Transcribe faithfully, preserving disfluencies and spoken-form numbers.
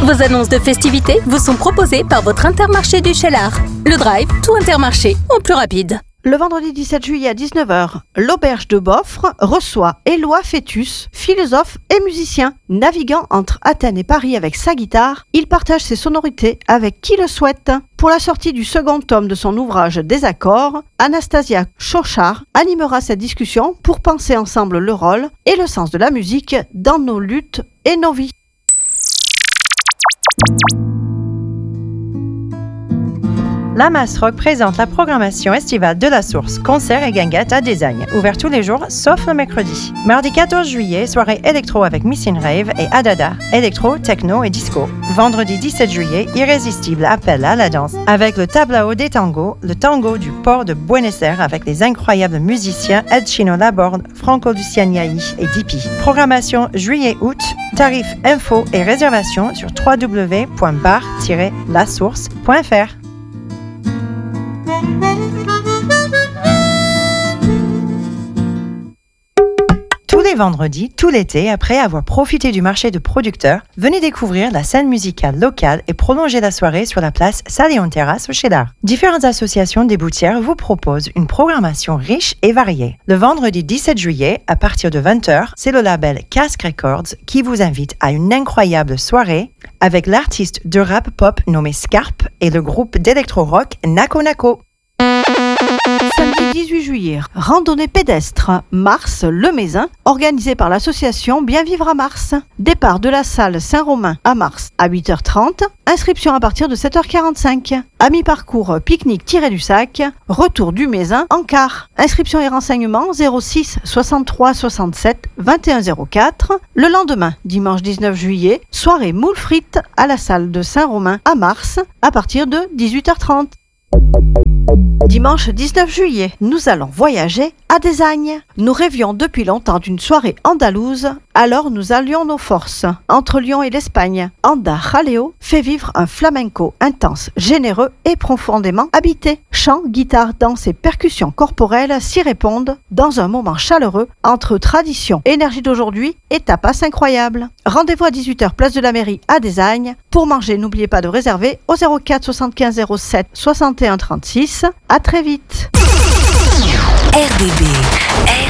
Vos annonces de festivités vous sont proposées par votre Intermarché du Cheylard. Le Drive, tout Intermarché, en plus rapide. Le vendredi dix-sept juillet à dix-neuf heures, l'Auberge de Boffre reçoit Éloi Fétus, philosophe et musicien. Naviguant entre Athènes et Paris avec sa guitare, il partage ses sonorités avec qui le souhaite. Pour la sortie du second tome de son ouvrage Des accords, Anastasia Chauchard animera cette discussion pour penser ensemble le rôle et le sens de la musique dans nos luttes et nos vies. La Masse Rock présente la programmation estivale de la Source, concerts et guinguettes à Désagne, ouvert tous les jours sauf le mercredi. Mardi quatorze juillet, soirée électro avec Missing Rave et Adada, électro, techno et disco. Vendredi dix-sept juillet, irrésistible appel à la danse avec le Tablao des Tangos, le tango du port de Buenos Aires avec les incroyables musiciens Ed Chino Laborde, Franco Lucianiai et Dipi. Programmation juillet-août, tarifs, infos et réservations sur w w w point bar tiret la source point f r. Tous les vendredis, tout l'été, après avoir profité du marché de producteurs, venez découvrir la scène musicale locale et prolonger la soirée sur la place Saléon Terrasse au Cheylard. Différentes associations d'éboutières vous proposent une programmation riche et variée. Le vendredi dix-sept juillet, à partir de vingt heures, c'est le label Casque Records qui vous invite à une incroyable soirée avec l'artiste de rap pop nommé Scarp et le groupe d'électro-rock Nako Nako. Samedi dix-huit juillet, randonnée pédestre Mars-le-Mézin, organisée par l'association Bien Vivre à Mars. Départ de la salle Saint-Romain à Mars à huit heures trente, inscription à partir de sept heures quarante-cinq. À mi-parcours, pique-nique-du-sac, retour du Mézin en car. Inscription et renseignements zéro six soixante-trois soixante-sept vingt et un zéro quatre. Le lendemain, dimanche dix-neuf juillet, soirée moules frites à la salle de Saint-Romain à Mars à partir de dix-huit heures trente. Dimanche dix-neuf juillet, nous allons voyager à Désagne. Nous rêvions depuis longtemps d'une soirée andalouse, alors nous allions nos forces. Entre Lyon et l'Espagne, Anda Jaleo fait vivre un flamenco intense, généreux et profondément habité. Chant, guitare, danse et percussions corporelles s'y répondent dans un moment chaleureux entre tradition, énergie d'aujourd'hui et tapas incroyables. Rendez-vous à dix-huit heures, place de la Mairie à Désagne. Pour manger, n'oubliez pas de réserver au zéro quatre soixante-quinze zéro sept soixante et un trente-six. À très vite. R D B.